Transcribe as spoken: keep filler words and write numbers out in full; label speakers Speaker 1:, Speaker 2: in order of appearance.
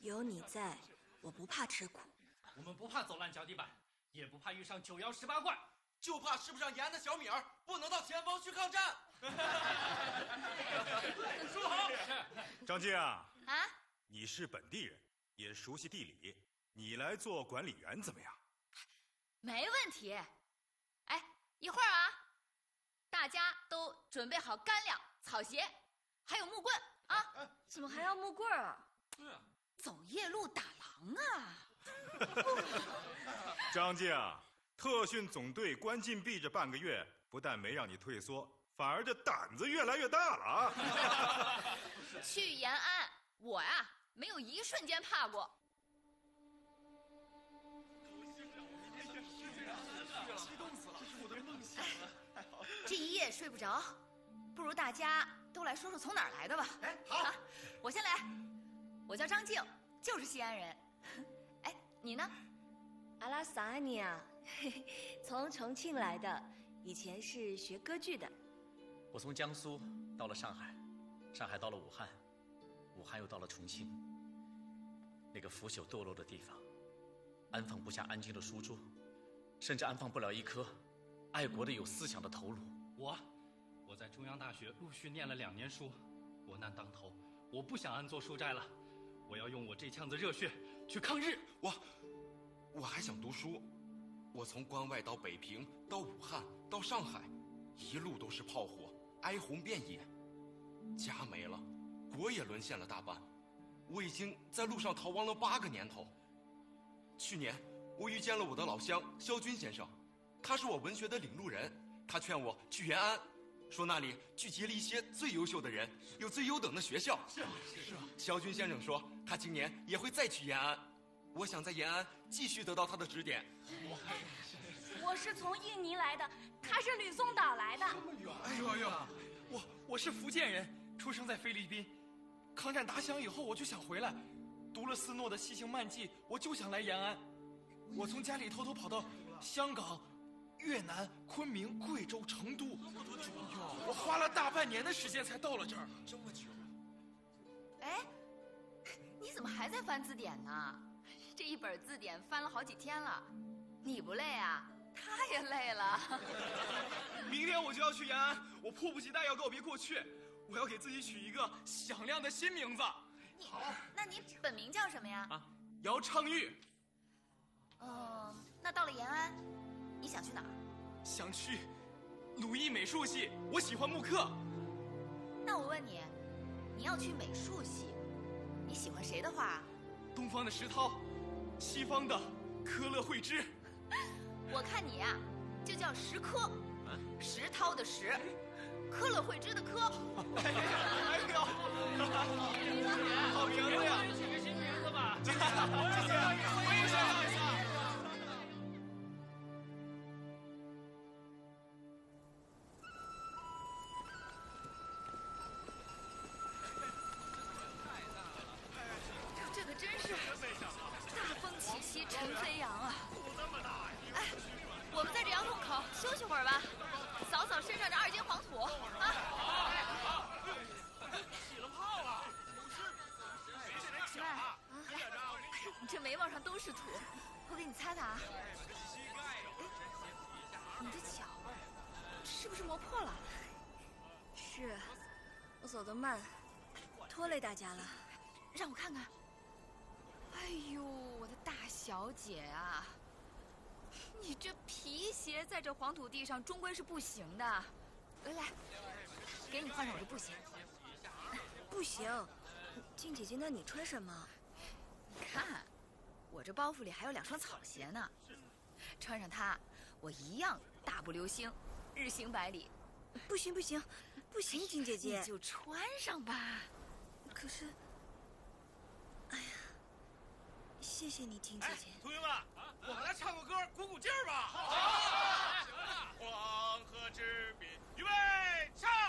Speaker 1: 有你在，我不怕吃苦。
Speaker 2: 我们不怕走烂脚底板，也不怕遇上九妖十八怪，
Speaker 3: 就怕吃不上延安的小米儿，不能到前方去抗战。
Speaker 2: 说好。
Speaker 4: 张静啊，
Speaker 5: 啊，
Speaker 4: 你是本地人，也熟悉地理，你来做管理员怎么样？
Speaker 5: 没问题。哎，一会儿啊，大家都准备好干粮、草鞋，还有木棍啊！
Speaker 1: 怎么还要木棍啊？
Speaker 2: 对啊，
Speaker 5: 走夜路打狼啊！
Speaker 4: 张静，特训总队关禁闭这半个月，不但没让你退缩，反而这胆子越来越大了啊！
Speaker 5: 去延安，我呀没有一瞬间怕过。
Speaker 3: 激动死了，这是我的梦想啊！
Speaker 5: 这一夜睡不着，不如大家都来说说从哪儿来的吧。
Speaker 3: 哎，好，啊、
Speaker 5: 我先来。我叫张静，就是西安人。哎，你呢？
Speaker 1: 阿拉萨安尼啊，从重庆来的，以前是学歌剧的。
Speaker 2: 我从江苏到了上海，上海到了武汉，武汉又到了重庆。那个腐朽堕落的地方，安放不下安静的书桌，甚至安放不了一颗爱国的有思想的头颅。我，我在中央大学陆续念了两年书，国难当头，我不想安坐书斋了，我要用我这腔子热血去抗日。
Speaker 3: 我，我还想读书。我从关外到北平，到武汉，到上海，一路都是炮火，哀鸿遍野，家没了，国也沦陷了大半。我已经在路上逃亡了八个年头。去年我遇见了我的老乡萧军先生，他是我文学的领路人，他劝我去延安，说那里聚集了一些最优秀的人，有最优等的学校。
Speaker 2: 是啊，是啊。
Speaker 3: 萧军先生说他今年也会再去延安，我想在延安继续得到他的指点。
Speaker 1: 我是从印尼来的，他是吕宋岛来的。
Speaker 6: 这么远？哎呦哎呦，我我是福建人，出生在菲律宾。抗战打响以后，我就想回来，读了斯诺的《西行漫记》，我就想来延安。我从家里偷偷跑到香港、越南、昆明、贵州、成都，我花了大半年的时间才到了这儿。
Speaker 3: 这么久？
Speaker 5: 哎，你怎么还在翻字典呢？这一本字典翻了好几天了，你不累啊？他也累了。
Speaker 6: 明天我就要去延安，我迫不及待要告别过去，我要给自己取一个响亮的新名字。
Speaker 5: 你，那你本名叫什么呀？
Speaker 6: 啊，姚昌玉。
Speaker 5: 嗯，那到了延安，你想去哪儿？
Speaker 6: 想去鲁艺美术系，我喜欢木刻。
Speaker 5: 那我问你，你要去美术系，你喜欢谁的画？
Speaker 6: 东方的石涛，西方的科勒惠芝。
Speaker 5: 我看你呀、啊，就叫石科，石涛的石，科勒惠芝的科。
Speaker 6: 哎呦，好名字呀！
Speaker 2: 取个新名字吧。
Speaker 6: 谢谢，我也想要一下。
Speaker 5: 这可真是大风起兮尘飞扬啊！哎，我们在这杨洞口休息会儿吧，扫扫身上这二阶黄土啊！
Speaker 2: 起了泡了，
Speaker 5: 来啊，来，你这眉毛上都是土，我给你擦擦啊。哎，你的脚是不是磨破了？
Speaker 1: 是，我走得慢，拖累大家了。
Speaker 5: 让我看看。哎呦，我的大小姐啊，你这皮鞋在这黄土地上终归是不行的。来来，给你换上我的布鞋。
Speaker 1: 不行，静姐姐，那你穿什么？
Speaker 5: 你看，我这包袱里还有两双草鞋呢，穿上它，我一样大步流星，日行百里。
Speaker 1: 不行不行不行，静姐姐，
Speaker 5: 你就穿上吧。
Speaker 1: 可是，哎呀，谢谢你，静姐姐。
Speaker 7: 同学们，我们来唱个歌，鼓鼓劲儿吧。
Speaker 2: 好，行了。
Speaker 7: 黄河之滨，预备，唱。